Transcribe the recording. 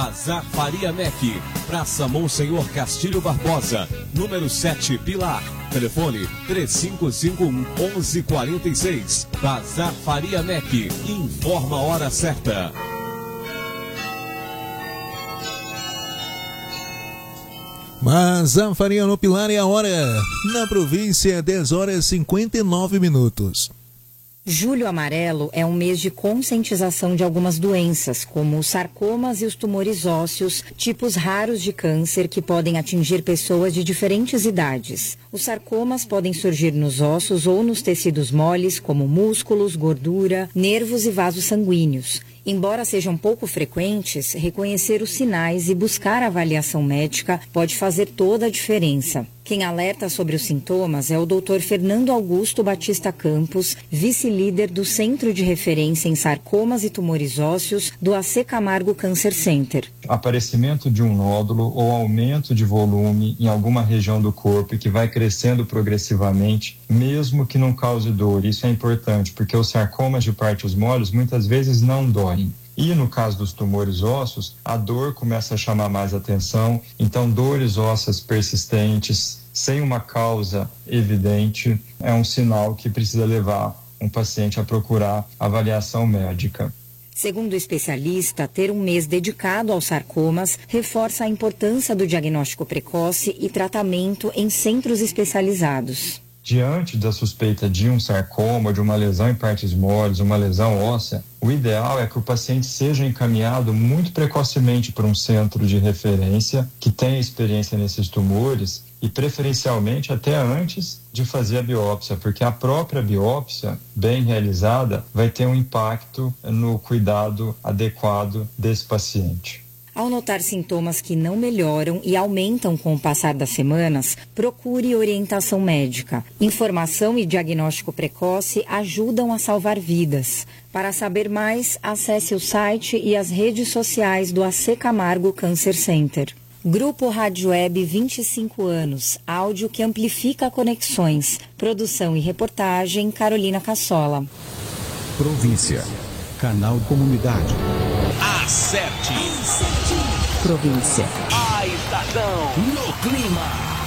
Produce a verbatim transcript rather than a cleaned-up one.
Bazar Faria Mec, Praça Monsenhor Castilho Barbosa, número sete, Pilar. Telefone três cinco cinco um, um um quatro seis. Bazar Faria Mec, informa a hora certa. Bazar Faria no Pilar e a hora na província, dez horas e cinquenta e nove minutos. Julho Amarelo é um mês de conscientização de algumas doenças, como os sarcomas e os tumores ósseos, tipos raros de câncer que podem atingir pessoas de diferentes idades. Os sarcomas podem surgir nos ossos ou nos tecidos moles, como músculos, gordura, nervos e vasos sanguíneos. Embora sejam pouco frequentes, reconhecer os sinais e buscar avaliação médica pode fazer toda a diferença. Quem alerta sobre os sintomas é o doutor Fernando Augusto Batista Campos, vice-líder do Centro de Referência em Sarcomas e Tumores Ósseos do A C Camargo Cancer Center. Aparecimento de um nódulo ou aumento de volume em alguma região do corpo que vai crescendo progressivamente, mesmo que não cause dor. Isso é importante, porque os sarcomas de partes moles muitas vezes não doem. E no caso dos tumores ósseos, a dor começa a chamar mais atenção, então dores ósseas persistentes, sem uma causa evidente, é um sinal que precisa levar um paciente a procurar avaliação médica. Segundo o especialista, ter um mês dedicado aos sarcomas reforça a importância do diagnóstico precoce e tratamento em centros especializados. Diante da suspeita de um sarcoma, de uma lesão em partes moles, uma lesão óssea, o ideal é que o paciente seja encaminhado muito precocemente para um centro de referência que tenha experiência nesses tumores e preferencialmente até antes de fazer a biópsia, porque a própria biópsia, bem realizada, vai ter um impacto no cuidado adequado desse paciente. Ao notar sintomas que não melhoram e aumentam com o passar das semanas, procure orientação médica. Informação e diagnóstico precoce ajudam a salvar vidas. Para saber mais, acesse o site e as redes sociais do A C Camargo Cancer Center. Grupo Rádio Web vinte e cinco anos, áudio que amplifica conexões. Produção e reportagem, Carolina Cassola. Província, canal Comunidade. Acerte! Província. A estação no clima.